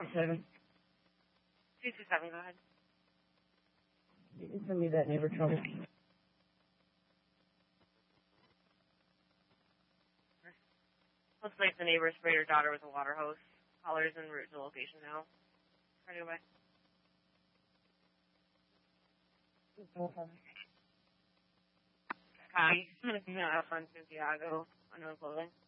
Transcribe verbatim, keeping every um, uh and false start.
seven. two two seven, go ahead. You can send me that neighbor trouble. Looks like the neighbor sprayed her daughter with a water hose. Callers en route to location now. Ready to go back. Copy. I'm going to come out from Santiago. Unknown clothing.